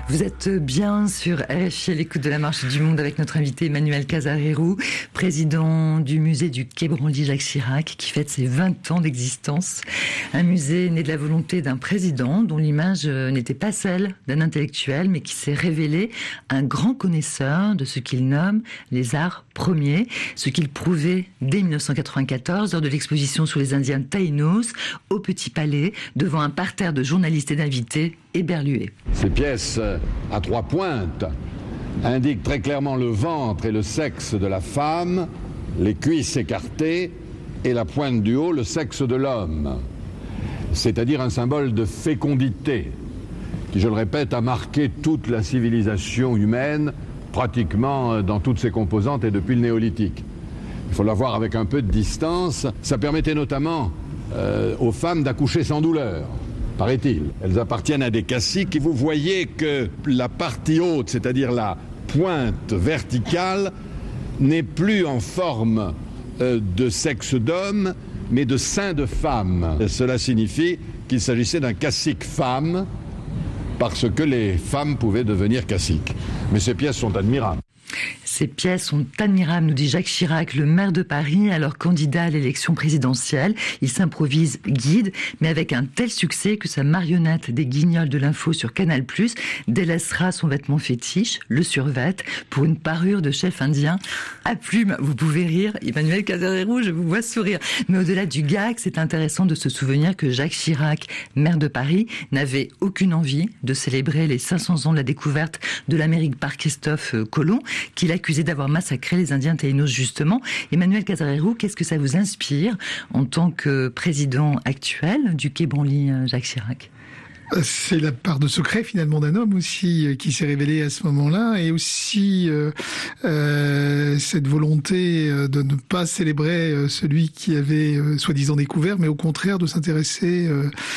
Vous êtes bien sur RFI à l'écoute de la Marche du Monde avec notre invité Emmanuel Casarero, président du musée du Quai Branly Jacques Chirac, qui fête ses 20 ans d'existence. Un musée né de la volonté d'un président dont l'image n'était pas celle d'un intellectuel, mais qui s'est révélé un grand connaisseur de ce qu'il nomme les arts premiers, ce qu'il prouvait dès 1994 lors de l'exposition sur les Indiens Taïnos au Petit Palais, devant un parterre de journalistes et d'invités éberlués. Ces pièces à trois pointes indiquent très clairement le ventre et le sexe de la femme, les cuisses écartées et la pointe du haut, le sexe de l'homme. C'est-à-dire un symbole de fécondité qui, je le répète, a marqué toute la civilisation humaine, pratiquement dans toutes ses composantes et depuis le néolithique. Il faut la voir avec un peu de distance. Ça permettait notamment aux femmes d'accoucher sans douleur, paraît-il. Elles appartiennent à des caciques et vous voyez que la partie haute, c'est-à-dire la pointe verticale, n'est plus en forme de sexe d'homme, mais de sein de femme. Et cela signifie qu'il s'agissait d'un cacique femme, parce que les femmes pouvaient devenir caciques. Mais ces pièces sont admirables. Ces pièces sont admirables, nous dit Jacques Chirac, le maire de Paris, alors candidat à l'élection présidentielle. Il s'improvise guide, mais avec un tel succès que sa marionnette des Guignols de l'info sur Canal+, délaissera son vêtement fétiche, le survêt, pour une parure de chef indien à plumes. Vous pouvez rire, Emmanuel Casarero, je vous vois sourire. Mais au-delà du gag, c'est intéressant de se souvenir que Jacques Chirac, maire de Paris, n'avait aucune envie de célébrer les 500 ans de la découverte de l'Amérique par Christophe Colomb, qu'il accusé d'avoir massacré les Indiens Taïnos, justement. Emmanuel Casarero, qu'est-ce que ça vous inspire en tant que président actuel du Quai Branly Jacques Chirac ? C'est la part de secret finalement d'un homme aussi qui s'est révélé à ce moment-là, et aussi cette volonté de ne pas célébrer celui qui avait soi-disant découvert, mais au contraire de s'intéresser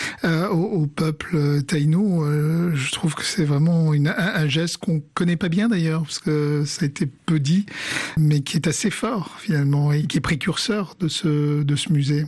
au peuple taïno. Je trouve que c'est vraiment un geste qu'on connaît pas bien d'ailleurs, parce que ça a été peu dit, mais qui est assez fort finalement et qui est précurseur de ce musée.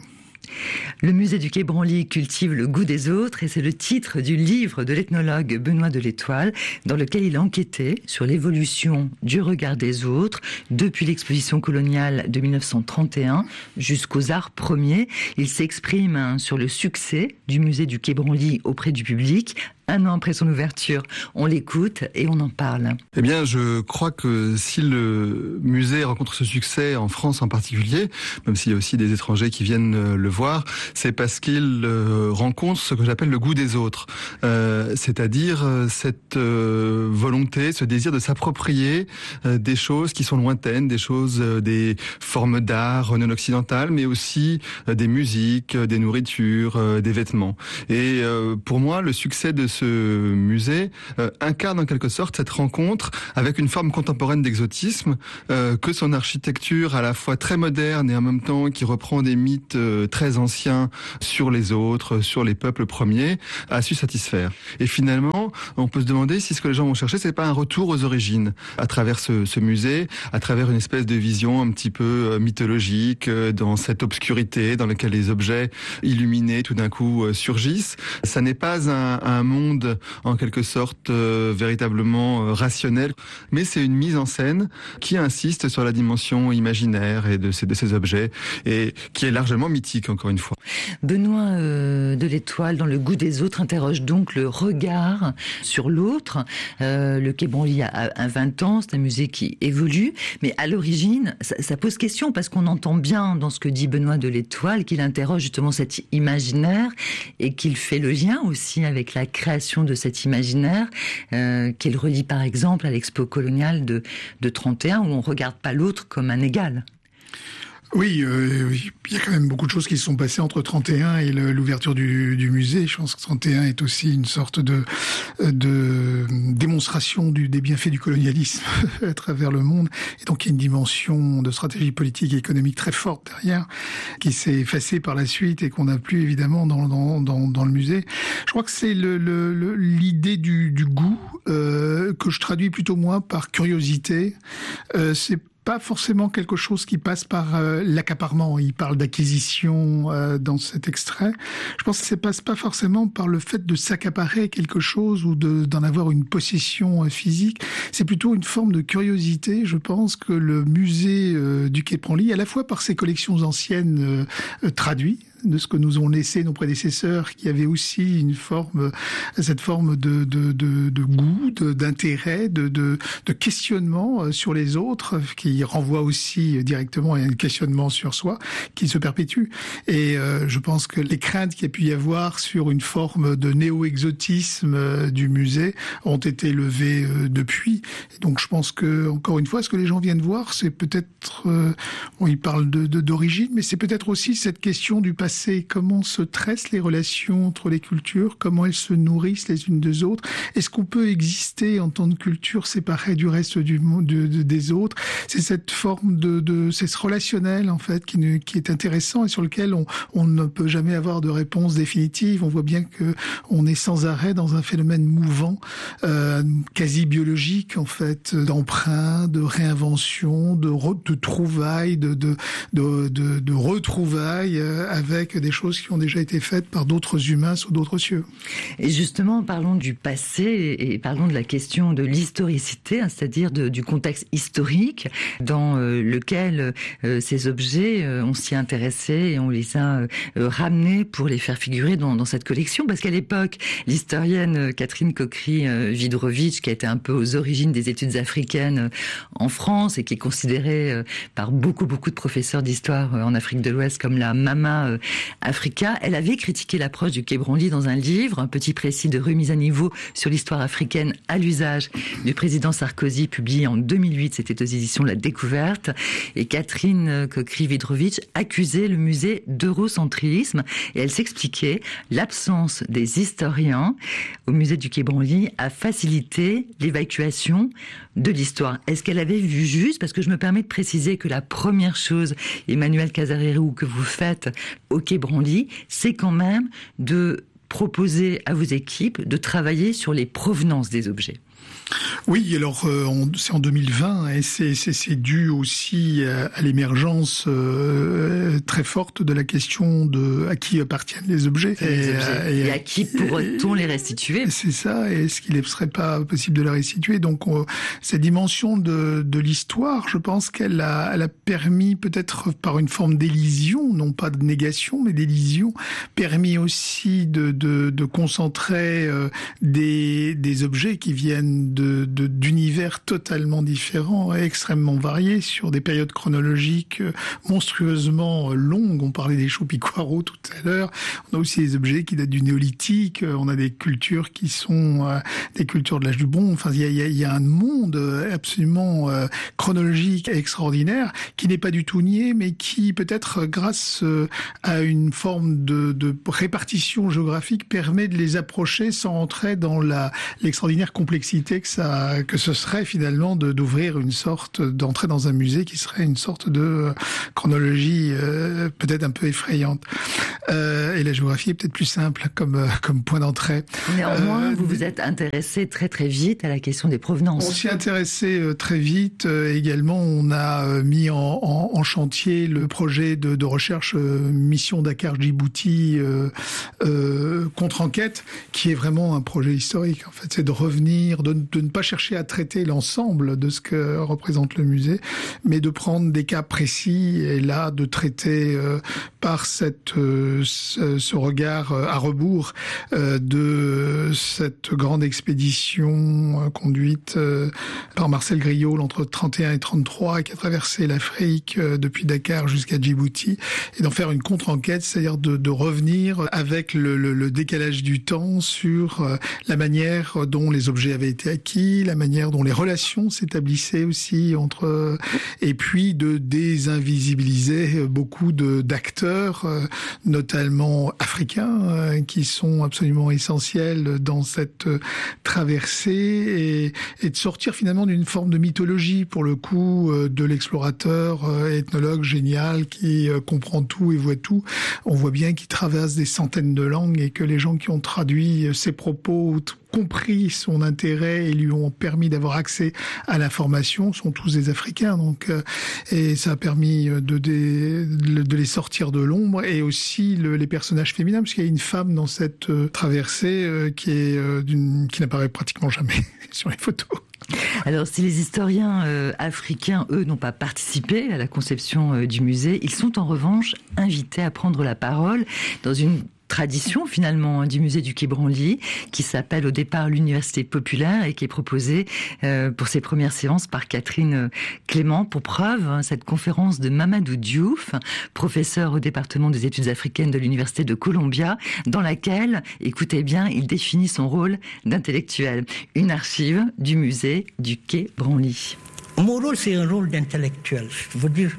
Le musée du Quai Branly cultive le goût des autres, et c'est le titre du livre de l'ethnologue Benoît de l'Étoile, dans lequel il a enquêté sur l'évolution du regard des autres depuis l'exposition coloniale de 1931 jusqu'aux arts premiers. Il s'exprime sur le succès du musée du Quai Branly auprès du public. Un an après son ouverture, on l'écoute et on en parle. Eh bien, je crois que si le musée rencontre ce succès en France en particulier, même s'il y a aussi des étrangers qui viennent le voir, c'est parce qu'il rencontre ce que j'appelle le goût des autres. C'est-à-dire cette volonté, ce désir de s'approprier des choses qui sont lointaines, des choses, des formes d'art non occidentales, mais aussi des musiques, des nourritures, des vêtements. Et pour moi, le succès de ce musée incarne en quelque sorte cette rencontre avec une forme contemporaine d'exotisme que son architecture à la fois très moderne et en même temps qui reprend des mythes très anciens sur les autres, sur les peuples premiers, a su satisfaire. Et finalement, on peut se demander si ce que les gens vont chercher, c'est pas un retour aux origines à travers ce musée, à travers une espèce de vision un petit peu mythologique dans cette obscurité dans laquelle les objets illuminés tout d'un coup surgissent. Ça n'est pas un monde en quelque sorte véritablement rationnel, mais c'est une mise en scène qui insiste sur la dimension imaginaire et de ces objets, et qui est largement mythique, encore une fois. Benoît de l'Étoile, dans le goût des autres, interroge donc le regard sur l'autre. Le Quai Branly a 20 ans, c'est un musée qui évolue, mais à l'origine, ça pose question, parce qu'on entend bien dans ce que dit Benoît de l'Étoile qu'il interroge justement cet imaginaire et qu'il fait le lien aussi avec la création de cet imaginaire, qu'il relie par exemple à l'expo coloniale de 31, où on ne regarde pas l'autre comme un égal. Oui, il y a quand même beaucoup de choses qui se sont passées entre 31 et l'ouverture du musée. Je pense que 31 est aussi une sorte de démonstration des bienfaits du colonialisme à travers le monde. Et donc il y a une dimension de stratégie politique et économique très forte derrière, qui s'est effacée par la suite et qu'on n'a plus évidemment dans le musée. Je crois que c'est l'idée du goût que je traduis plutôt moi par curiosité. C'est pas forcément quelque chose qui passe par l'accaparement. Il parle d'acquisition dans cet extrait. Je pense que ça passe pas forcément par le fait de s'accaparer quelque chose ou d'en avoir une possession physique. C'est plutôt une forme de curiosité. Je pense que le musée du Quai Branly, à la fois par ses collections anciennes traduites, de ce que nous ont laissé nos prédécesseurs, qui avaient aussi cette forme de goût, d'intérêt, de questionnement sur les autres, qui renvoie aussi directement à un questionnement sur soi, qui se perpétue. Et je pense que les craintes qu'il y a pu y avoir sur une forme de néo-exotisme du musée ont été levées depuis. Et donc je pense que, encore une fois, ce que les gens viennent voir, c'est peut-être, ils parlent d'origine, mais c'est peut-être aussi cette question du passé. Comment se tressent les relations entre les cultures, comment elles se nourrissent les unes des autres. Est-ce qu'on peut exister en tant que culture séparée du reste du monde, des autres? C'est cette forme c'est ce relationnel en fait qui est intéressant et sur lequel on ne peut jamais avoir de réponse définitive. On voit bien que on est sans arrêt dans un phénomène mouvant, quasi biologique en fait, d'emprunt, de réinvention, de trouvailles, de retrouvailles avec des choses qui ont déjà été faites par d'autres humains sous d'autres cieux. Et justement, parlons du passé et parlons de la question de l'historicité, c'est-à-dire du contexte historique dans lequel ces objets, on s'y est intéressé et on les a ramenés pour les faire figurer dans cette collection. Parce qu'à l'époque, l'historienne Catherine Cockry-Widrowicz, qui a été un peu aux origines des études africaines en France et qui est considérée par beaucoup de professeurs d'histoire en Afrique de l'Ouest comme la Mama Africa, elle avait critiqué l'approche du Quai Branly dans un livre, un petit précis de remise à niveau sur l'histoire africaine à l'usage du président Sarkozy, publié en 2008, c'était aux éditions La Découverte, et Catherine Cockry-Widrowicz accusait le musée d'eurocentrisme, et elle s'expliquait: l'absence des historiens au musée du Quai Branly a facilité l'évacuation de l'histoire. Est-ce qu'elle avait vu juste? Parce que je me permets de préciser que la première chose, Emmanuel Casarero, que vous faites au Quai Branly, c'est quand même de proposer à vos équipes de travailler sur les provenances des objets. Oui, alors c'est en 2020 et c'est dû aussi à l'émergence très forte de la question de à qui appartiennent les objets. Et à qui pourrait-on les restituer? C'est ça, et est-ce qu'il ne serait pas possible de les restituer? Donc cette dimension de l'histoire, je pense qu'elle a permis, peut-être par une forme d'élision, non pas de négation, mais d'élision, permis aussi de concentrer des objets qui viennent d'univers totalement différents et extrêmement variés sur des périodes chronologiques monstrueusement longues. On parlait des Choux-Picoireaux tout à l'heure. On a aussi des objets qui datent du néolithique. On a des cultures qui sont des cultures de l'âge du bronze. Enfin, il y a un monde absolument chronologique et extraordinaire qui n'est pas du tout nié, mais qui peut-être grâce à une forme de répartition géographique permet de les approcher sans entrer dans l'extraordinaire complexité que ce serait finalement d'ouvrir une sorte, d'entrer dans un musée qui serait une sorte de chronologie peut-être un peu effrayante. Et la géographie est peut-être plus simple comme point d'entrée. Néanmoins, vous vous êtes intéressé très très vite à la question des provenances. On s'y est intéressé très vite. Également, on a mis en chantier le projet de recherche Mission Dakar-Djibouti contre-enquête, qui est vraiment un projet historique. En fait, c'est de revenir, de ne pas chercher à traiter l'ensemble de ce que représente le musée, mais de prendre des cas précis et là de traiter par ce regard à rebours de cette grande expédition conduite par Marcel Griot entre 31 et 33 qui a traversé l'Afrique depuis Dakar jusqu'à Djibouti, et d'en faire une contre-enquête, c'est-à-dire de revenir avec le décalage du temps sur la manière dont les objets avaient été acquis, la manière dont les relations s'établissaient aussi entre, et puis de désinvisibiliser beaucoup d'acteurs, notamment africains, qui sont absolument essentiels dans cette traversée, et de sortir finalement d'une forme de mythologie, pour le coup, de l'explorateur ethnologue génial qui comprend tout et voit tout. On voit bien qu'il traverse des centaines de langues et que les gens qui ont traduit ses propos, compris son intérêt et lui ont permis d'avoir accès à l'information sont tous des Africains. Donc, et ça a permis de les sortir de l'ombre, et aussi les personnages féminins, parce qu'il y a une femme dans cette traversée qui n'apparaît pratiquement jamais sur les photos. Alors, si les historiens africains, eux, n'ont pas participé à la conception du musée, ils sont en revanche invités à prendre la parole dans une tradition finalement du musée du Quai Branly, qui s'appelle au départ l'Université populaire et qui est proposée pour ses premières séances par Catherine Clément. Pour preuve, cette conférence de Mamadou Diouf, professeur au département des études africaines de l'Université de Columbia, dans laquelle, écoutez bien, il définit son rôle d'intellectuel. Une archive du musée du Quai Branly. Mon rôle, c'est un rôle d'intellectuel. Je veux dire,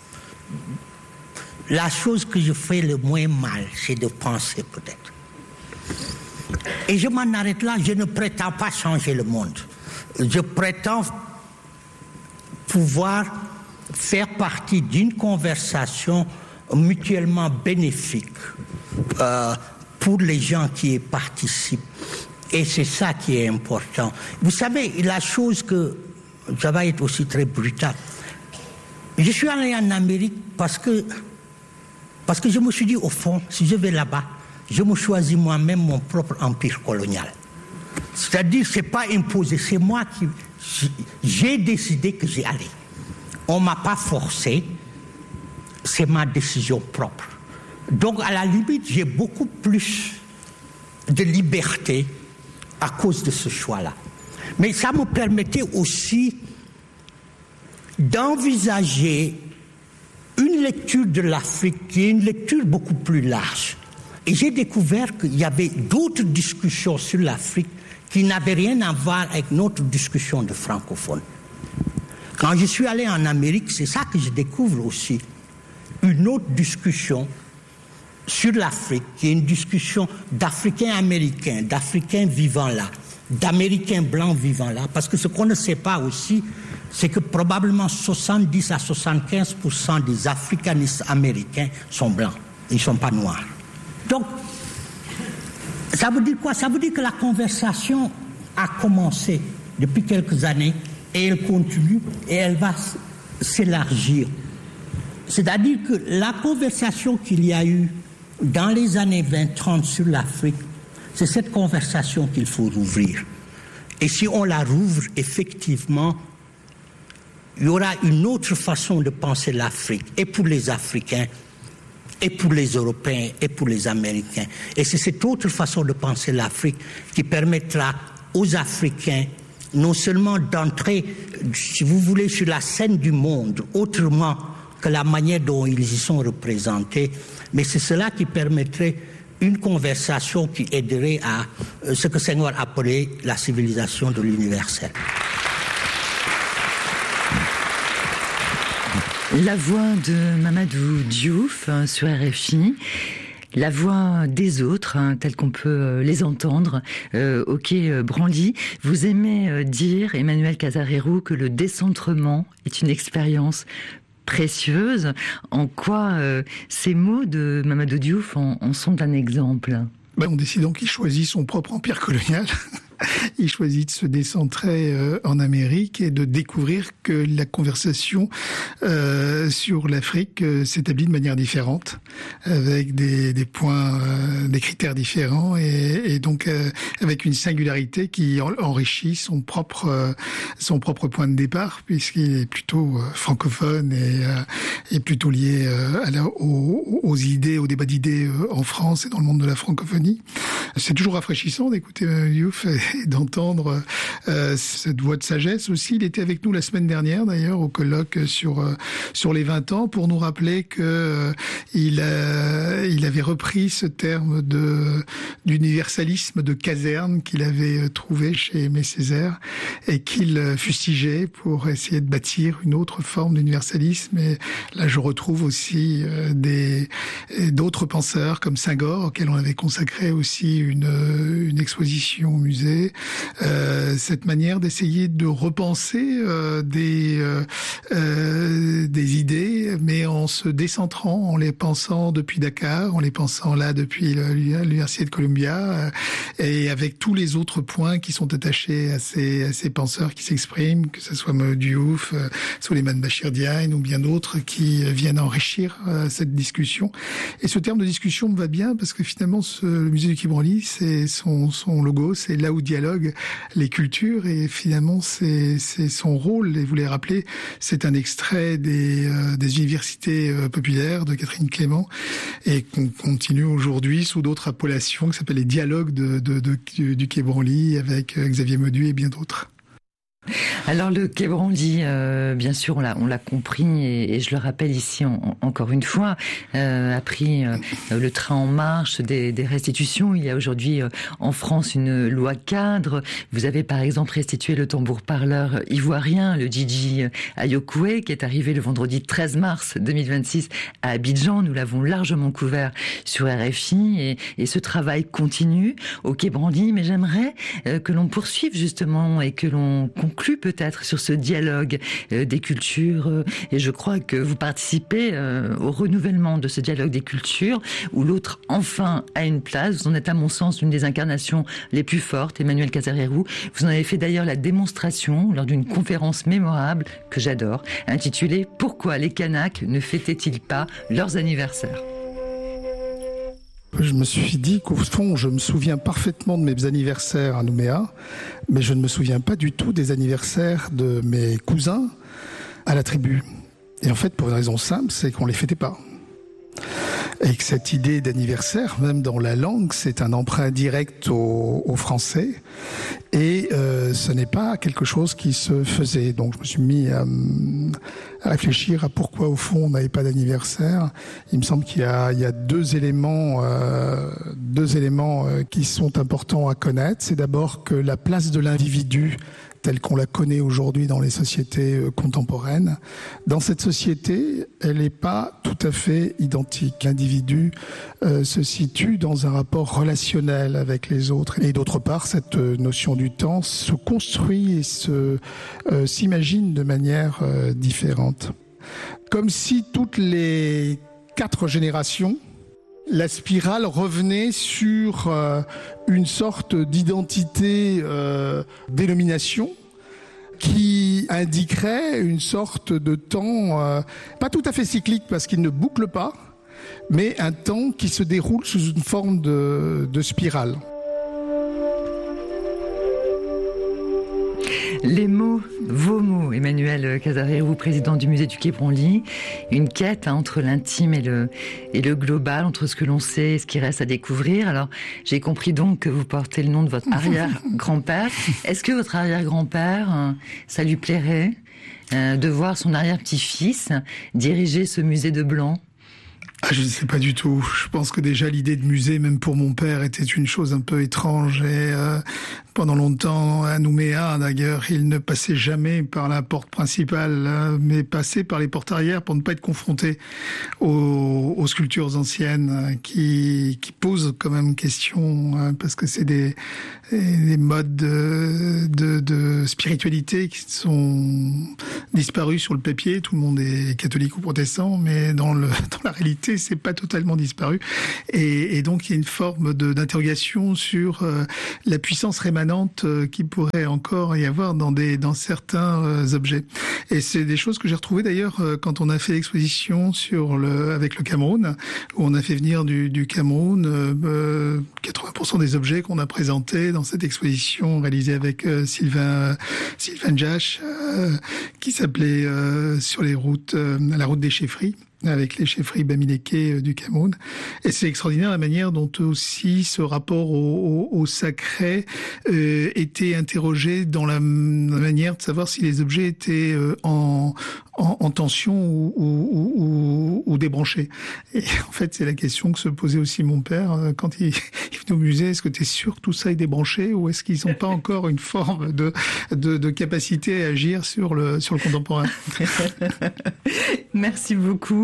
la chose que je fais le moins mal, c'est de penser peut-être. Et je m'en arrête là, je ne prétends pas changer le monde. Je prétends pouvoir faire partie d'une conversation mutuellement bénéfique pour les gens qui y participent. Et c'est ça qui est important. Vous savez, la chose que... Ça va être aussi très brutal. Je suis allé en Amérique parce que je me suis dit, au fond, si je vais là-bas, je me choisis moi-même mon propre empire colonial. C'est-à-dire, c'est pas imposé, c'est moi qui... J'ai décidé que j'y allais. On m'a pas forcé, c'est ma décision propre. Donc, à la limite, j'ai beaucoup plus de liberté à cause de ce choix-là. Mais ça me permettait aussi d'envisager une lecture de l'Afrique qui est une lecture beaucoup plus large. Et j'ai découvert qu'il y avait d'autres discussions sur l'Afrique qui n'avaient rien à voir avec notre discussion de francophones. Quand je suis allé en Amérique, c'est ça que je découvre aussi. Une autre discussion sur l'Afrique, qui est une discussion d'Africains américains, d'Africains vivant là, d'Américains blancs vivant là. Parce que ce qu'on ne sait pas aussi, c'est que probablement 70 à 75% des africanistes américains sont blancs. Ils ne sont pas noirs. Donc, ça veut dire quoi? Ça veut dire que la conversation a commencé depuis quelques années et elle continue et elle va s'élargir. C'est-à-dire que la conversation qu'il y a eu dans les années 20-30 sur l'Afrique, c'est cette conversation qu'il faut rouvrir. Et si on la rouvre, effectivement, il y aura une autre façon de penser l'Afrique, et pour les Africains, et pour les Européens, et pour les Américains. Et c'est cette autre façon de penser l'Afrique qui permettra aux Africains non seulement d'entrer, si vous voulez, sur la scène du monde, autrement que la manière dont ils y sont représentés, mais c'est cela qui permettrait une conversation qui aiderait à ce que Senghor appelait la civilisation de l'universel. La voix de Mamadou Diouf sur RFI, la voix des autres, telle qu'on peut les entendre au Quai Branly. Vous aimez dire, Emmanuel Casarero, que le décentrement est une expérience précieuse. En quoi ces mots de Mamadou Diouf en sont un exemple? En décidant qu'il choisit son propre empire colonial, il choisit de se décentrer en Amérique et de découvrir que la conversation sur l'Afrique s'établit de manière différente, avec des points, des critères différents, et donc avec une singularité qui enrichit son propre point de départ, puisqu'il est plutôt francophone et plutôt lié aux idées, au débat d'idées en France et dans le monde de la francophonie. C'est toujours rafraîchissant d'écouter Diouf et d'entendre cette voix de sagesse aussi. Il était avec nous la semaine dernière d'ailleurs au colloque sur les 20 ans pour nous rappeler que il avait repris ce terme d'universalisme de caserne qu'il avait trouvé chez Aimé Césaire et qu'il fustigeait pour essayer de bâtir une autre forme d'universalisme. Et là, je retrouve aussi d'autres penseurs comme Senghor, auxquels on avait consacré aussi une exposition au musée, raconter, cette manière d'essayer de repenser des idées, mais en se décentrant, en les pensant depuis Dakar, en les pensant là depuis l'Université de Columbia, et avec tous les autres points qui sont attachés à ces penseurs qui s'expriment, que ce soit Mahmoud Diouf, Souleymane Bachir Diagne ou bien d'autres qui viennent enrichir cette discussion. Et ce terme de discussion me va bien parce que finalement le musée du Quai Branly, c'est son logo, c'est là où dialoguent les cultures, et finalement c'est son rôle. Et vous l'avez rappelé, c'est un extrait des universités populaires de Catherine Clément, et qu'on continue aujourd'hui sous d'autres appellations qui s'appellent les dialogues du Quai Branly avec Xavier Mauduit et bien d'autres. Alors le Quai Branly, bien sûr, on l'a compris, et je le rappelle ici encore une fois, a pris le train en marche des restitutions. Il y a aujourd'hui en France une loi cadre. Vous avez par exemple restitué le tambour parleur ivoirien, le Djidji Ayokoué, qui est arrivé le vendredi 13 mars 2026 à Abidjan. Nous l'avons largement couvert sur RFI, et ce travail continue au Quai Branly. Mais j'aimerais que l'on poursuive justement et que l'on conclue peut-être sur ce dialogue des cultures, et je crois que vous participez au renouvellement de ce dialogue des cultures où l'autre enfin a une place. Vous en êtes à mon sens l'une des incarnations les plus fortes, Emmanuel Casarérou. Vous en avez fait d'ailleurs la démonstration lors d'une conférence mémorable que j'adore, intitulée « Pourquoi les Kanaks ne fêtaient-ils pas leurs anniversaires ?» Je me suis dit qu'au fond, je me souviens parfaitement de mes anniversaires à Nouméa, mais je ne me souviens pas du tout des anniversaires de mes cousins à la tribu. Et en fait, pour une raison simple, c'est qu'on les fêtait pas. Et que cette idée d'anniversaire, même dans la langue, c'est un emprunt direct au français. Et ce n'est pas quelque chose qui se faisait. Donc je me suis mis à réfléchir à pourquoi au fond on n'avait pas d'anniversaire. Il me semble qu'il y a deux éléments qui sont importants à connaître. C'est d'abord que la place de l'individu telle qu'on la connaît aujourd'hui dans les sociétés contemporaines. Dans cette société, elle n'est pas tout à fait identique. L'individu se situe dans un rapport relationnel avec les autres. Et d'autre part, cette notion du temps se construit et s'imagine de manière différente. Comme si toutes les 4 générations, la spirale revenait sur une sorte d'identité dénomination qui indiquerait une sorte de temps pas tout à fait cyclique parce qu'il ne boucle pas, mais un temps qui se déroule sous une forme de spirale. Les mots, vos mots, Emmanuel Casarérou, président du musée du Quai Branly, une quête entre l'intime et le global, entre ce que l'on sait et ce qui reste à découvrir. Alors, j'ai compris donc que vous portez le nom de votre arrière-grand-père. Est-ce que votre arrière-grand-père, ça lui plairait de voir son arrière-petit-fils diriger ce musée de blanc ? Je ne sais pas du tout. Je pense que déjà l'idée de musée, même pour mon père, était une chose un peu étrange. Et pendant longtemps, à Nouméa, d'ailleurs, il ne passait jamais par la porte principale, mais passait par les portes arrière pour ne pas être confronté aux sculptures anciennes qui posent quand même question, parce que c'est des modes de spiritualité qui sont disparus sur le papier. Tout le monde est catholique ou protestant, mais dans la réalité, c'est pas totalement disparu. Et donc, il y a une forme d'interrogation sur la puissance rémanente qui pourrait encore y avoir dans certains objets. Et c'est des choses que j'ai retrouvées d'ailleurs quand on a fait l'exposition avec le Cameroun, où on a fait venir du Cameroun 80% des objets qu'on a présentés dans cette exposition réalisée avec Sylvain Jache, qui s'appelait sur la route des chefferies, avec les chefferies Bamileke du Cameroun. Et c'est extraordinaire la manière dont aussi ce rapport au sacré était interrogé dans la manière de savoir si les objets étaient en tension ou débranchés. Et en fait, c'est la question que se posait aussi mon père quand il venait au musée. Est-ce que tu es sûr que tout ça est débranché, ou est-ce qu'ils n'ont pas encore une forme de capacité à agir sur le contemporain? Merci beaucoup.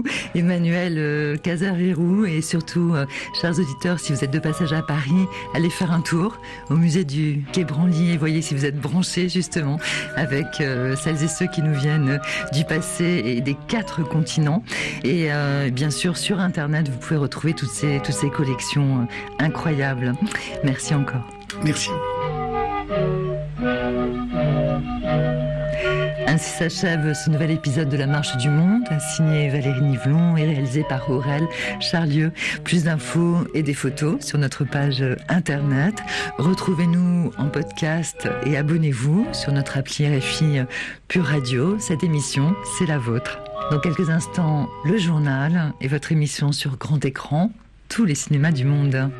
Emmanuel Casarérou. Et surtout, chers auditeurs, si vous êtes de passage à Paris, allez faire un tour au musée du Quai Branly et voyez si vous êtes branchés justement avec celles et ceux qui nous viennent du passé et des 4 continents. Et bien sûr, sur Internet, vous pouvez retrouver toutes ces collections incroyables. Merci encore. Merci. Ainsi s'achève ce nouvel épisode de La Marche du Monde, signé Valérie Nivelon et réalisé par Aurel Charlieu. Plus d'infos et des photos sur notre page Internet. Retrouvez-nous en podcast et abonnez-vous sur notre appli RFI Pure Radio. Cette émission, c'est la vôtre. Dans quelques instants, le journal et votre émission sur grand écran, tous les cinémas du monde.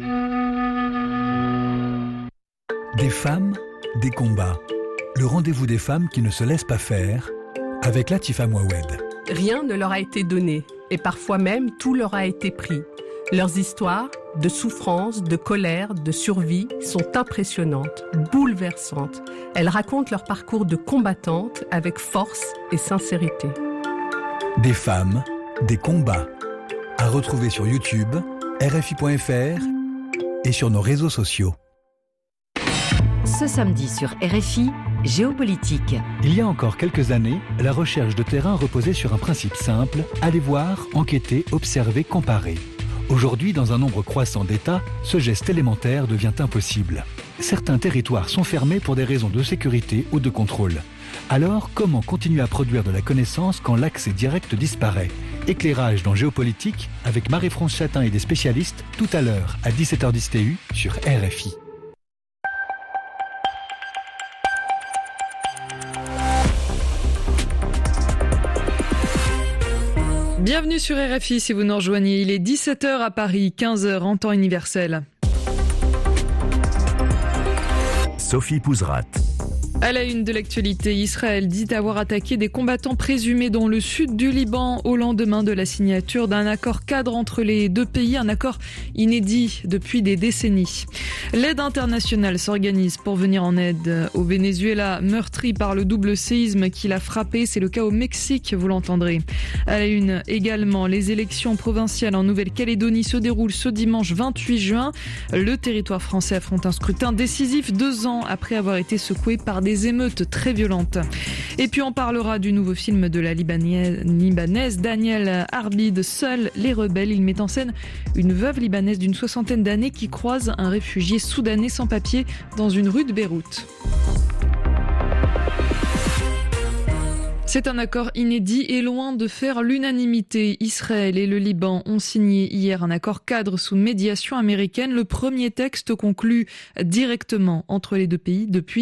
Des femmes, des combats. Le rendez-vous des femmes qui ne se laissent pas faire, avec Latifa Mouawed. Rien ne leur a été donné, et parfois même tout leur a été pris. Leurs histoires, de souffrance, de colère, de survie, sont impressionnantes, bouleversantes. Elles racontent leur parcours de combattantes avec force et sincérité. Des femmes, des combats. À retrouver sur YouTube, RFI.fr et sur nos réseaux sociaux. Ce samedi sur RFI, Géopolitique. Il y a encore quelques années, la recherche de terrain reposait sur un principe simple, aller voir, enquêter, observer, comparer. Aujourd'hui, dans un nombre croissant d'États, ce geste élémentaire devient impossible. Certains territoires sont fermés pour des raisons de sécurité ou de contrôle. Alors, comment continuer à produire de la connaissance quand l'accès direct disparaît ? Éclairage dans Géopolitique avec Marie-France Chatin et des spécialistes tout à l'heure à 17h10 TU sur RFI. Bienvenue sur RFI si vous nous rejoignez. Il est 17h à Paris, 15h en temps universel. Sophie Pouzrat. À la une de l'actualité, Israël dit avoir attaqué des combattants présumés dans le sud du Liban au lendemain de la signature d'un accord cadre entre les deux pays, un accord inédit depuis des décennies. L'aide internationale s'organise pour venir en aide au Venezuela, meurtri par le double séisme qui l'a frappé. C'est le cas au Mexique, vous l'entendrez. À la une également, les élections provinciales en Nouvelle-Calédonie se déroulent ce dimanche 28 juin. Le territoire français affronte un scrutin décisif 2 ans après avoir été secoué par des émeutes très violentes. Et puis on parlera du nouveau film de la Libanaise Daniel Arbid, Seuls les rebelles. Il met en scène une veuve libanaise d'une 60aine d'années qui croise un réfugié soudanais sans papier dans une rue de Beyrouth. C'est un accord inédit et loin de faire l'unanimité. Israël et le Liban ont signé hier un accord cadre sous médiation américaine, le premier texte conclu directement entre les deux pays depuis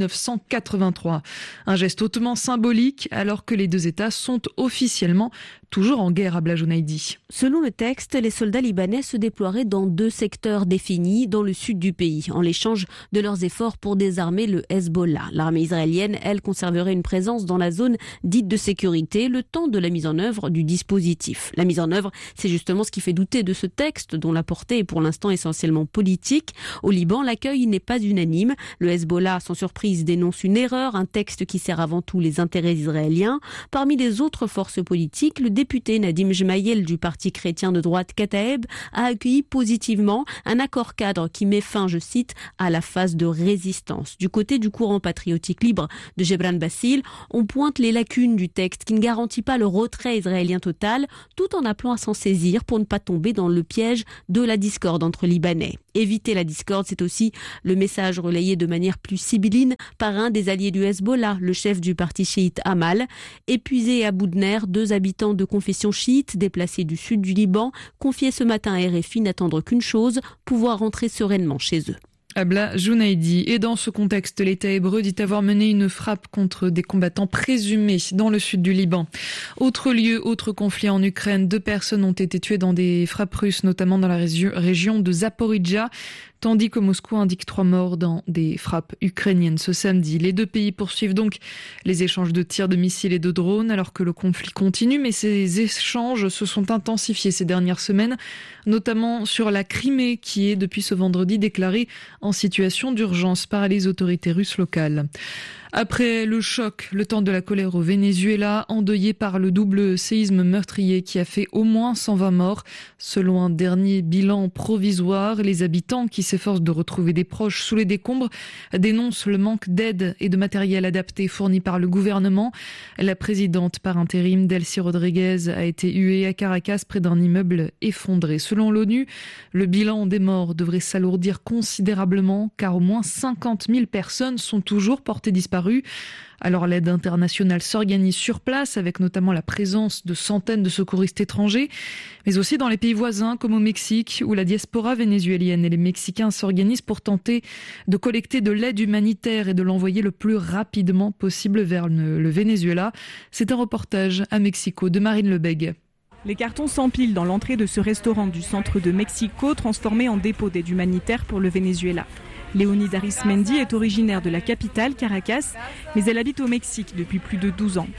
1983. Un geste hautement symbolique alors que les deux États sont officiellement toujours en guerre à Blajounaïdi. Selon le texte, les soldats libanais se déploieraient dans 2 secteurs définis dans le sud du pays, en l'échange de leurs efforts pour désarmer le Hezbollah. L'armée israélienne, elle, conserverait une présence dans la zone dite de sécurité, le temps de la mise en œuvre du dispositif. La mise en œuvre, c'est justement ce qui fait douter de ce texte, dont la portée est pour l'instant essentiellement politique. Au Liban, l'accueil n'est pas unanime. Le Hezbollah, sans surprise, dénonce une erreur, un texte qui sert avant tout les intérêts israéliens. Parmi les autres forces politiques, le député Nadim Jmaïel du parti chrétien de droite Kataeb a accueilli positivement un accord cadre qui met fin, je cite, à la phase de résistance. Du côté du courant patriotique libre de Gebran Bassil, on pointe les lacunes du texte qui ne garantit pas le retrait israélien total, tout en appelant à s'en saisir pour ne pas tomber dans le piège de la discorde entre Libanais. Éviter la discorde, c'est aussi le message relayé de manière plus sibylline par un des alliés du Hezbollah, le chef du parti chiite Amal. Épuisés à bout de nerfs, 2 habitants de confession chiite déplacés du sud du Liban confiaient ce matin à RFI n'attendre qu'une chose, pouvoir rentrer sereinement chez eux. Abla Jounaidi. Et dans ce contexte, l'État hébreu dit avoir mené une frappe contre des combattants présumés dans le sud du Liban. Autre lieu, autre conflit en Ukraine. 2 personnes ont été tuées dans des frappes russes, notamment dans la région de Zaporijjia, tandis que Moscou indique 3 morts dans des frappes ukrainiennes ce samedi. Les 2 pays poursuivent donc les échanges de tirs de missiles et de drones alors que le conflit continue, mais ces échanges se sont intensifiés ces dernières semaines, notamment sur la Crimée qui est depuis ce vendredi déclarée en situation d'urgence par les autorités russes locales. Après le choc, le temps de la colère au Venezuela, endeuillé par le double séisme meurtrier qui a fait au moins 120 morts. Selon un dernier bilan provisoire, les habitants qui s'efforcent de retrouver des proches sous les décombres dénoncent le manque d'aide et de matériel adapté fourni par le gouvernement. La présidente par intérim, Delcy Rodriguez, a été huée à Caracas près d'un immeuble effondré. Selon l'ONU, le bilan des morts devrait s'alourdir considérablement car au moins 50 000 personnes sont toujours portées disparues. Alors l'aide internationale s'organise sur place avec notamment la présence de centaines de secouristes étrangers, mais aussi dans les pays voisins comme au Mexique où la diaspora vénézuélienne et les Mexicains s'organisent pour tenter de collecter de l'aide humanitaire et de l'envoyer le plus rapidement possible vers le Venezuela. C'est un reportage à Mexico de Marine Lebègue. Les cartons s'empilent dans l'entrée de ce restaurant du centre de Mexico transformé en dépôt d'aide humanitaire pour le Venezuela. Léonide Arismendi est originaire de la capitale, Caracas, mais elle habite au Mexique depuis plus de 12 ans.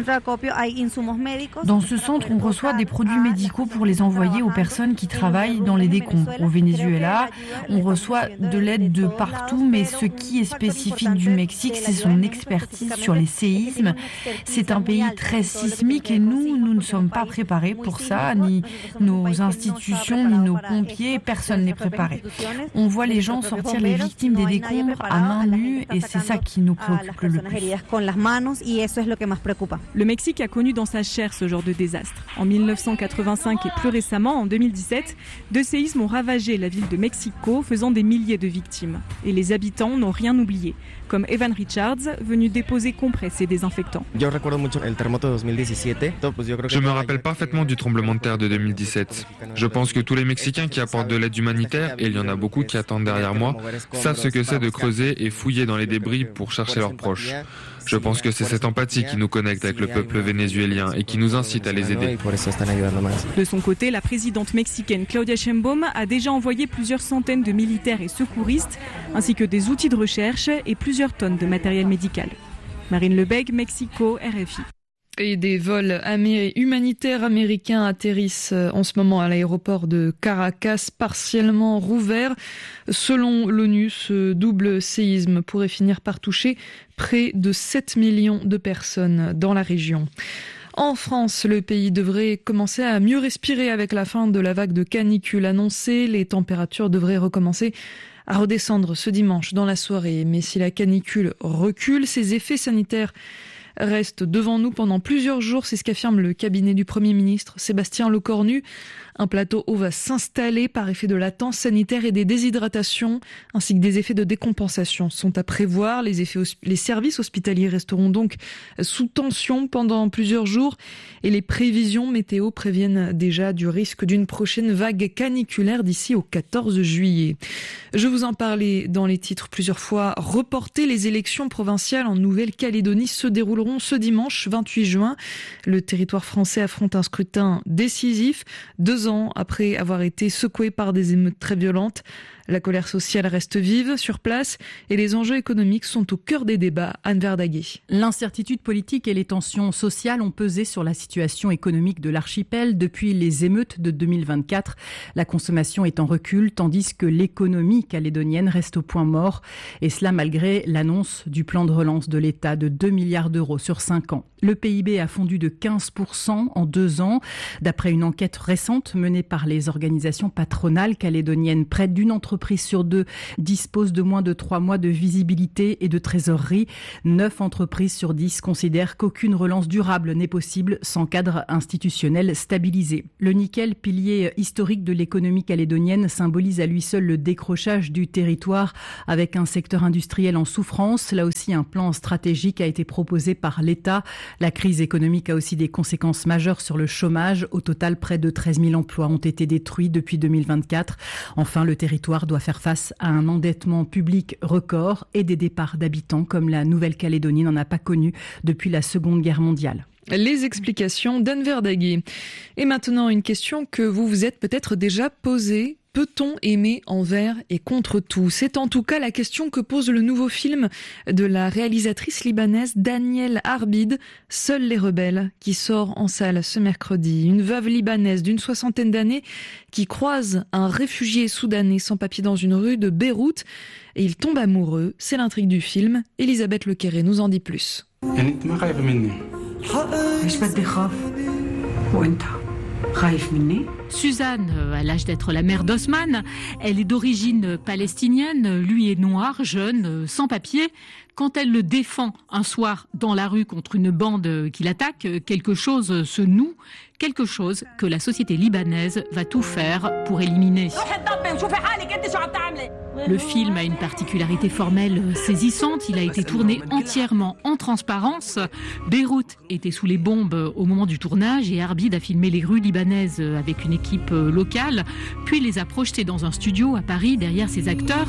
Dans ce centre, on reçoit des produits médicaux pour les envoyer aux personnes qui travaillent dans les décombres. Au Venezuela, on reçoit de l'aide de partout, mais ce qui est spécifique du Mexique, c'est son expertise sur les séismes. C'est un pays très sismique et nous ne sommes pas préparés pour ça, ni nos institutions, ni nos pompiers, personne n'est préparé. On voit les gens sortir les victimes des décombres à main nue et c'est ça qui nous préoccupe le plus. Le Mexique a connu dans sa chair ce genre de désastre. En 1985 et plus récemment, en 2017, 2 séismes ont ravagé la ville de Mexico, faisant des milliers de victimes. Et les habitants n'ont rien oublié, comme Evan Richards, venu déposer compresses et désinfectants. Je me rappelle parfaitement du tremblement de terre de 2017. Je pense que tous les Mexicains qui apportent de l'aide humanitaire, et il y en a beaucoup qui attendent derrière moi, savent ce que c'est de creuser et fouiller dans les débris pour chercher leurs proches. Je pense que c'est cette empathie qui nous connecte avec le peuple vénézuélien et qui nous incite à les aider. De son côté, la présidente mexicaine Claudia Sheinbaum a déjà envoyé plusieurs centaines de militaires et secouristes, ainsi que des outils de recherche et plusieurs tonnes de matériel médical. Marine Lebègue, Mexico, RFI. Et des vols humanitaires américains atterrissent en ce moment à l'aéroport de Caracas, partiellement rouvert. Selon l'ONU, ce double séisme pourrait finir par toucher près de 7 millions de personnes dans la région. En France, le pays devrait commencer à mieux respirer avec la fin de la vague de canicule annoncée. Les températures devraient recommencer à redescendre ce dimanche dans la soirée. Mais si la canicule recule, ses effets sanitaires reste devant nous pendant plusieurs jours, c'est ce qu'affirme le cabinet du Premier ministre Sébastien Lecornu. Un plateau haut va s'installer par effet de latence sanitaire et des déshydratations, ainsi que des effets de décompensation sont à prévoir. Les services hospitaliers resteront donc sous tension pendant plusieurs jours et les prévisions météo préviennent déjà du risque d'une prochaine vague caniculaire d'ici au 14 juillet. Je vous en parlais dans les titres plusieurs fois. Reporter les élections provinciales en Nouvelle-Calédonie se dérouleront ce dimanche 28 juin. Le territoire français affronte un scrutin décisif, 2 ans après avoir été secoué par des émeutes très violentes. La colère sociale reste vive sur place et les enjeux économiques sont au cœur des débats. Anne Verdaguet. L'incertitude politique et les tensions sociales ont pesé sur la situation économique de l'archipel depuis les émeutes de 2024. La consommation est en recul tandis que l'économie calédonienne reste au point mort. Et cela malgré l'annonce du plan de relance de l'État de 2 milliards d'euros sur 5 ans. Le PIB a fondu de 15% en 2 ans. D'après une enquête récente menée par les organisations patronales calédoniennes, près d'une entreprise sur 2 dispose de moins de 3 mois de visibilité et de trésorerie. 9 entreprises sur 10 considèrent qu'aucune relance durable n'est possible sans cadre institutionnel stabilisé. Le nickel, pilier historique de l'économie calédonienne, symbolise à lui seul le décrochage du territoire avec un secteur industriel en souffrance. Là aussi, un plan stratégique a été proposé par l'État. La crise économique a aussi des conséquences majeures sur le chômage. Au total, près de 13 000 emplois ont été détruits depuis 2024. Enfin, le territoire doit faire face à un endettement public record et des départs d'habitants comme la Nouvelle-Calédonie n'en a pas connu depuis la Seconde Guerre mondiale. Les explications d'Anne Verdaguet. Et maintenant, une question que vous vous êtes peut-être déjà posée. Peut-on aimer envers et contre tout ? C'est en tout cas la question que pose le nouveau film de la réalisatrice libanaise Danielle Arbid, Seuls les rebelles, qui sort en salle ce mercredi. Une veuve libanaise d'une 60aine d'années qui croise un réfugié soudanais sans papier dans une rue de Beyrouth et il tombe amoureux. C'est l'intrigue du film. Elisabeth Lequéré nous en dit plus. Suzanne a l'âge d'être la mère d'Osman. Elle est d'origine palestinienne, lui est noir, jeune, sans papier. Quand elle le défend un soir dans la rue contre une bande qui l'attaque, quelque chose se noue, quelque chose que la société libanaise va tout faire pour éliminer. Le film a une particularité formelle saisissante. Il a été tourné entièrement en transparence. Beyrouth était sous les bombes au moment du tournage et Arbid a filmé les rues libanaises avec une équipe locale, puis les a projetés dans un studio à Paris derrière ses acteurs.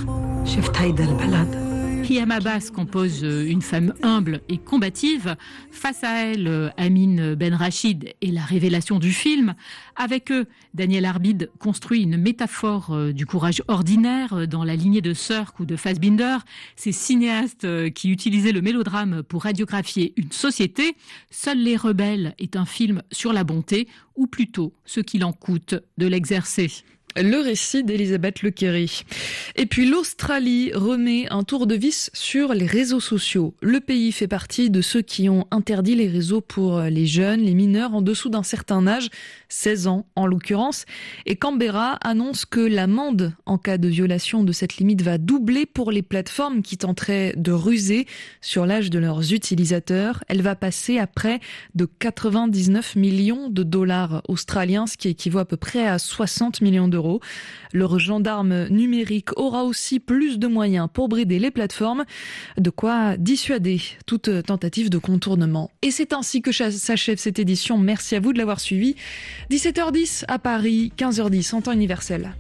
Hiam Abbas compose une femme humble et combative. Face à elle, Amin Ben Rachid est la révélation du film. Avec eux, Danielle Arbid construit une métaphore du courage ordinaire dans la lignée de Sirk ou de Fassbinder, ces cinéastes qui utilisaient le mélodrame pour radiographier une société. Seuls les rebelles est un film sur la bonté, ou plutôt ce qu'il en coûte de l'exercer. Le récit d'Elisabeth Lequéré. Et puis l'Australie remet un tour de vis sur les réseaux sociaux. Le pays fait partie de ceux qui ont interdit les réseaux pour les jeunes, les mineurs en dessous d'un certain âge, 16 ans en l'occurrence. Et Canberra annonce que l'amende en cas de violation de cette limite va doubler pour les plateformes qui tenteraient de ruser sur l'âge de leurs utilisateurs. Elle va passer à près de 99 millions de dollars australiens, ce qui équivaut à peu près à 60 millions d'euros. Le gendarme numérique aura aussi plus de moyens pour brider les plateformes, de quoi dissuader toute tentative de contournement. Et c'est ainsi que s'achève cette édition. Merci à vous de l'avoir suivi. 17h10 à Paris, 15h10 en temps universel.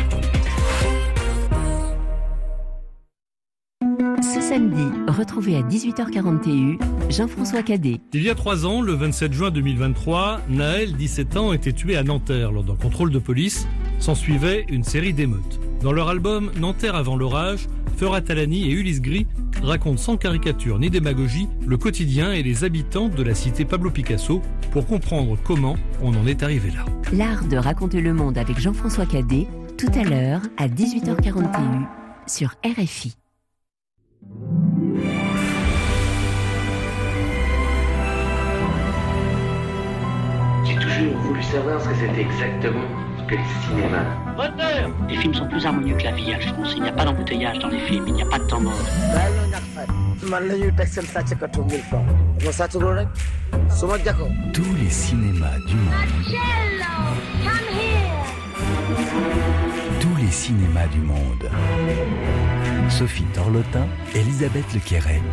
Ce samedi, retrouvez à 18h41 Jean-François Cadet. Il y a 3 ans, le 27 juin 2023, Naël, 17 ans, était tué à Nanterre lors d'un contrôle de police. S'ensuivait une série d'émeutes. Dans leur album Nanterre avant l'orage, Ferhat Talani et Ulysse Gris racontent sans caricature ni démagogie le quotidien et les habitants de la cité Pablo Picasso pour comprendre comment on en est arrivé là. L'art de raconter le monde avec Jean-François Cadet, tout à l'heure à 18h41 sur RFI. J'ai toujours voulu savoir ce que c'était exactement que le cinéma. Les films sont plus harmonieux que la vie, Alphonse. Il n'y a pas d'embouteillage dans les films, il n'y a pas de temps mort. Tous les cinémas du monde. Tous les cinémas du monde. Sophie Torlotin, Elisabeth Lequéré.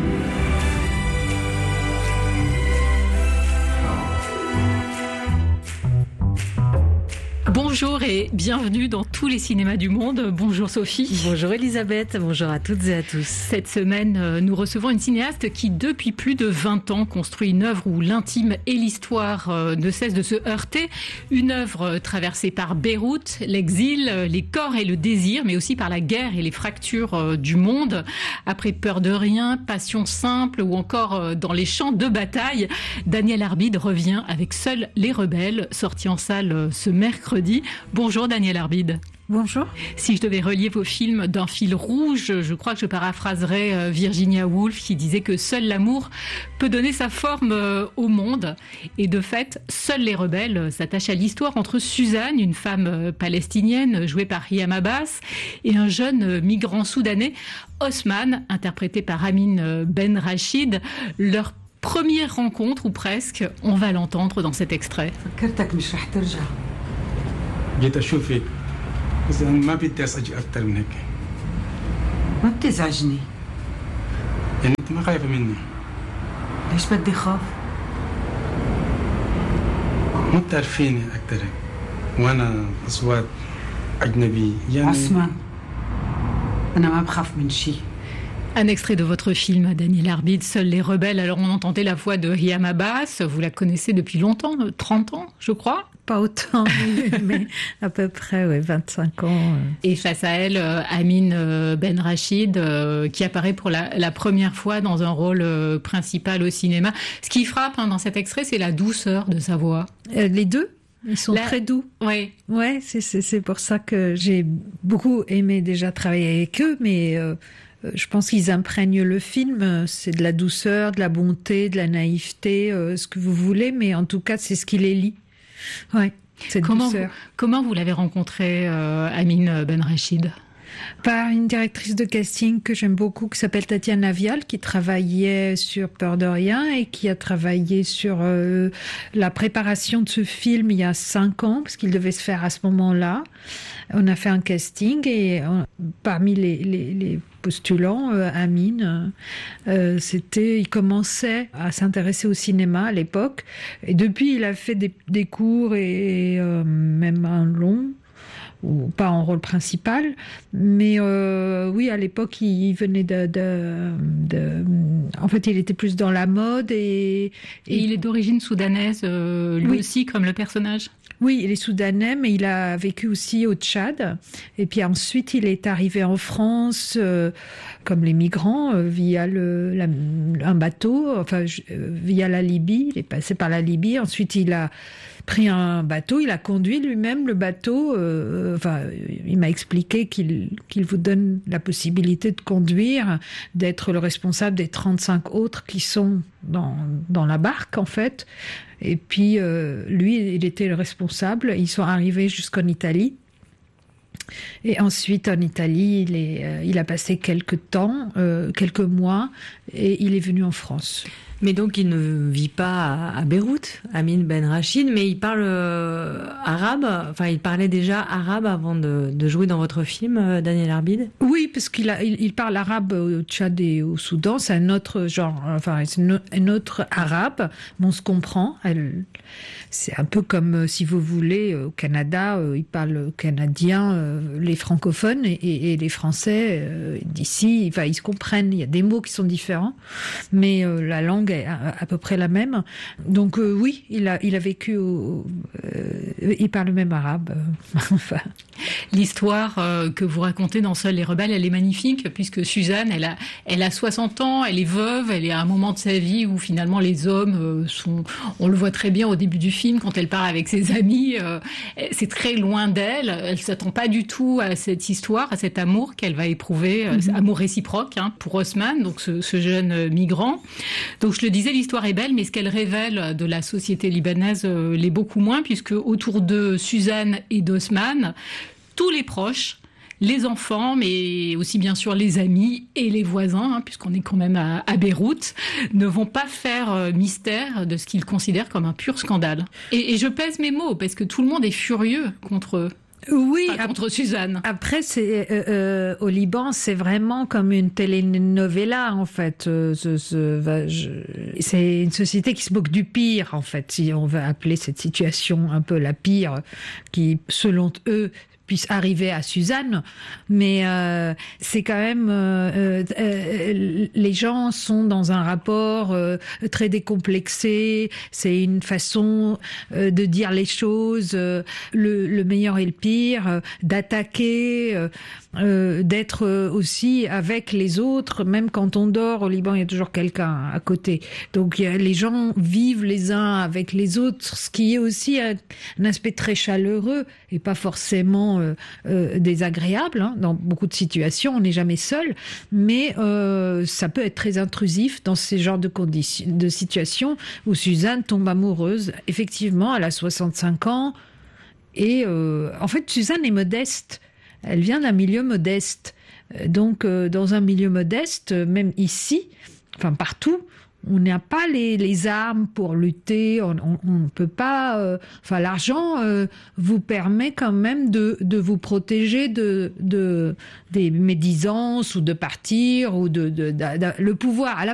Bonjour et bienvenue dans tous les cinémas du monde. Bonjour Sophie. Bonjour Elisabeth, bonjour à toutes et à tous. Cette semaine, nous recevons une cinéaste qui, depuis plus de 20 ans, construit une œuvre où l'intime et l'histoire ne cessent de se heurter. Une œuvre traversée par Beyrouth, l'exil, les corps et le désir, mais aussi par la guerre et les fractures du monde. Après Peur de rien, Passion simple ou encore Dans les champs de bataille, Danielle Arbid revient avec Seuls les rebelles, sorti en salle ce mercredi. Bonjour Danielle Arbid. Bonjour. Si je devais relier vos films d'un fil rouge, je crois que je paraphraserais Virginia Woolf qui disait que seul l'amour peut donner sa forme au monde. Et de fait, Seuls les rebelles s'attachent à l'histoire entre Suzanne, une femme palestinienne jouée par Hiam Abbas, et un jeune migrant soudanais, Osman, interprété par Amin Ben Rachid. Leur première rencontre, ou presque, on va l'entendre dans cet extrait. جيت أشوفك بس ما بدي أزعج أكثر من هيك. ما بتزعجني. يعني أنت ما خايفة مني. ليش بدي خاف؟ ما بتعرفيني أكثر وأنا أصوات أجنبي يعني. عثمان أنا ما بخاف من شيء. Un extrait de votre film, Danielle Arbid, Seuls les rebelles. Alors on entendait la voix de Hiam Abbas, vous la connaissez depuis longtemps, 30 ans je crois. pas autant, mais à peu près 25 ans. Et face à elle, Amine Benrachid, qui apparaît pour la première fois dans un rôle principal au cinéma. Ce qui frappe dans cet extrait, c'est la douceur de sa voix. Les deux, ils sont très doux. Oui. Ouais, c'est pour ça que j'ai beaucoup aimé déjà travailler avec eux, mais je pense qu'ils imprègnent le film. C'est de la douceur, de la bonté, de la naïveté, ce que vous voulez, mais en tout cas, c'est ce qui les lie. Ouais, cette douceur. Comment vous l'avez rencontré, Amine Benrachid ? Par une directrice de casting que j'aime beaucoup, qui s'appelle Tatiana Vial, qui travaillait sur Peur de rien et qui a travaillé sur la préparation de ce film il y a 5 ans, parce qu'il devait se faire à ce moment-là. On a fait un casting et parmi les postulants, Amine, il commençait à s'intéresser au cinéma à l'époque. Et depuis, il a fait des cours et même un long, ou pas en rôle principal, mais oui, à l'époque, il venait en fait, il était plus dans la mode et il est d'origine soudanaise, lui aussi, comme le personnage. Oui, il est soudanais, mais il a vécu aussi au Tchad. Et puis ensuite, il est arrivé en France, comme les migrants, via un bateau, via la Libye. Il est passé par la Libye. Ensuite, il a pris un bateau, il a conduit lui-même le bateau. Il m'a expliqué qu'il vous donne la possibilité de conduire, d'être le responsable des 35 autres qui sont dans la barque, en fait. Et puis, lui, il était le responsable. Ils sont arrivés jusqu'en Italie. Et ensuite, en Italie, il a passé quelques mois, et il est venu en France. Mais donc, il ne vit pas à Beyrouth, Amine Benrachid, mais il parle arabe. Enfin, il parlait déjà arabe avant de jouer dans votre film, Daniel Arbid. Oui, parce il parle arabe au Tchad et au Soudan. C'est un autre genre, c'est un autre arabe, mais on se comprend. C'est un peu comme, si vous voulez, au Canada, ils parlent canadien, les francophones et les Français d'ici. Enfin, ils se comprennent. Il y a des mots qui sont différents, mais la langue est à peu près la même. Donc oui, il a vécu il parle même arabe. L'histoire que vous racontez dans Seuls les rebelles, elle est magnifique, puisque Suzanne, elle a 60 ans, elle est veuve, elle est à un moment de sa vie où finalement les hommes on le voit très bien au début du film, quand elle part avec ses amis, c'est très loin d'elle, elle s'attend pas du tout à cette histoire, à cet amour qu'elle va éprouver, amour réciproque pour Osman, donc ce jeune migrant. Donc je le disais, l'histoire est belle, mais ce qu'elle révèle de la société libanaise l'est beaucoup moins, puisque autour de Suzanne et d'Osman, tous les proches, les enfants, mais aussi bien sûr les amis et les voisins, puisqu'on est quand même à Beyrouth, ne vont pas faire mystère de ce qu'ils considèrent comme un pur scandale. Et je pèse mes mots, parce que tout le monde est furieux contre eux. Oui, contre Suzanne. Après, au Liban, c'est vraiment comme une telenovela, en fait. C'est une société qui se moque du pire, en fait, si on veut appeler cette situation un peu la pire, qui, selon eux, puisse arriver à Suzanne, mais c'est quand même les gens sont dans un rapport très décomplexé, c'est une façon de dire les choses, le meilleur et le pire, d'attaquer, d'être aussi avec les autres, même quand on dort au Liban, il y a toujours quelqu'un à côté. Donc les gens vivent les uns avec les autres, ce qui est aussi un aspect très chaleureux et pas forcément désagréable. Dans beaucoup de situations, on n'est jamais seul, mais ça peut être très intrusif dans ces genres de situations où Suzanne tombe amoureuse. Effectivement, elle a 65 ans et en fait, Suzanne est modeste. Elle vient d'un milieu modeste. Donc, dans un milieu modeste, même ici, enfin partout, on n'a pas les armes pour lutter, on ne peut pas... l'argent vous permet quand même de vous protéger des médisances ou de partir, ou le pouvoir.